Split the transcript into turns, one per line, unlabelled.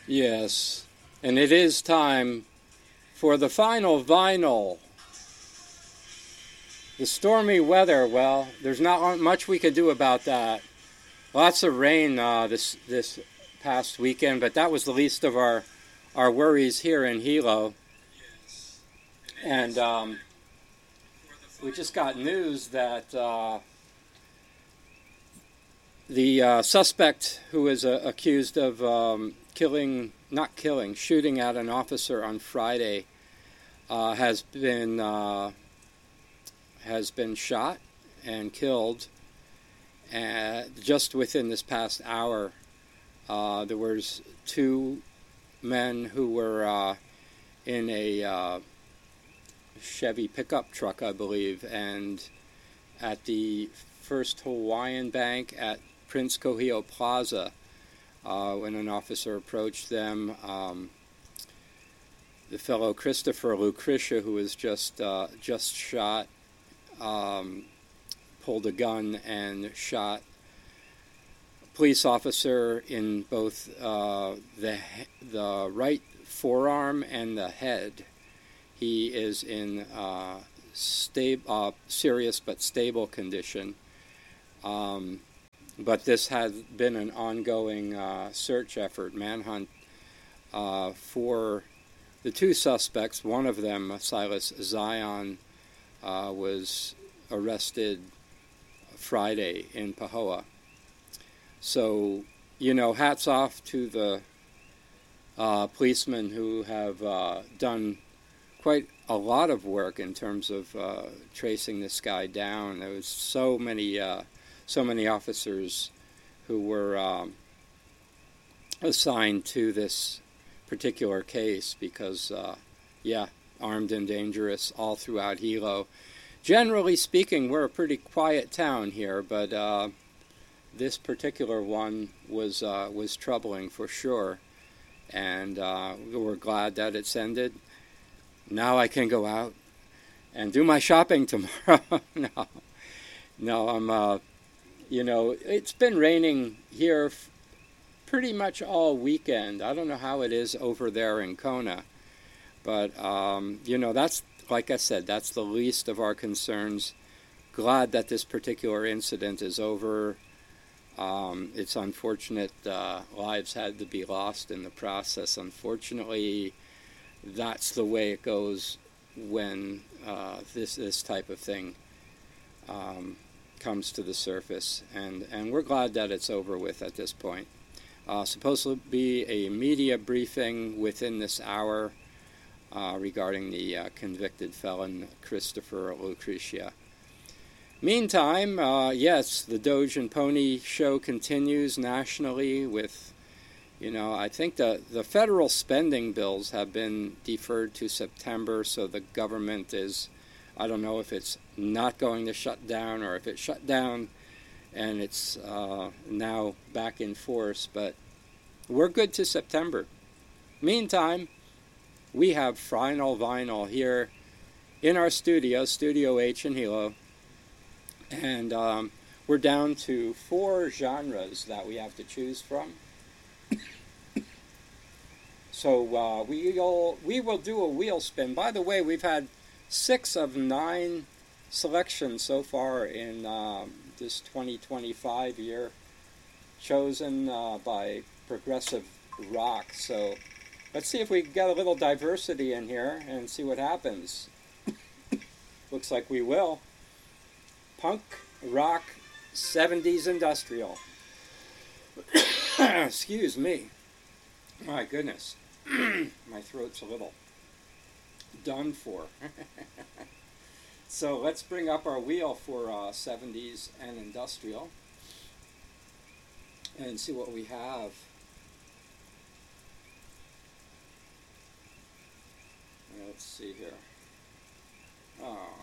Yes, and it is time for the final vinyl. The stormy weather, well, there's not much we could do about that. Lots of rain this past weekend, but that was the least of our worries here in Hilo. And we just got news that the suspect who is accused of shooting at an officer on Friday has been shot and killed. Just within this past hour, there was two men who were in a Chevy pickup truck, I believe, and at the First Hawaiian Bank at Prince Kohio Plaza, when an officer approached them, the fellow Christopher Lucretia, who was just shot, pulled a gun and shot a police officer in both the right forearm and the head. He is in serious but stable condition. But this has been an ongoing search effort, manhunt, for the two suspects. One of them, Silas Zion, was arrested Friday in Pahoa. So, hats off to the policemen who have done quite a lot of work in terms of tracing this guy down. There was so many officers who were assigned to this particular case because, armed and dangerous all throughout Hilo. Generally speaking, we're a pretty quiet town here, but this particular one was troubling for sure, and we're glad that it's ended. Now I can go out and do my shopping tomorrow. No, I'm, it's been raining here pretty much all weekend. I don't know how it is over there in Kona, but, that's, like I said, that's the least of our concerns. Glad that this particular incident is over. It's unfortunate lives had to be lost in the process. Unfortunately, that's the way it goes when this type of thing comes to the surface, and we're glad that it's over with at this point. Supposed to be a media briefing within this hour regarding the convicted felon Christopher Lucretia. Meantime, yes, the Doge and Pony show continues nationally with, I think the federal spending bills have been deferred to September, so the government is, I don't know if it's not going to shut down or if it shut down and it's now back in force, but we're good to September. Meantime, we have Final Vinyl here in our studio, Studio H in Hilo, and we're down to 4 genres that we have to choose from. So we will do a wheel spin. By the way, we've had 6 of 9 selections so far in this 2025 year, chosen by Progressive Rock. So let's see if we can get a little diversity in here and see what happens. Looks like we will. Punk, rock, 70s industrial. Excuse me. My goodness. My throat's a little done for. So let's bring up our wheel for 70s and industrial and see what we have. Let's see here. Oh,